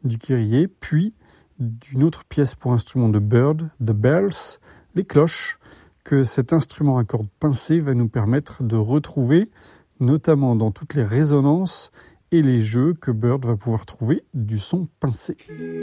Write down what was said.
du Kyrie, puis d'une autre pièce pour instrument de Bird, The Bells, les cloches, que cet instrument à cordes pincées va nous permettre de retrouver, notamment dans toutes les résonances et les jeux que Bird va pouvoir trouver du son pincé.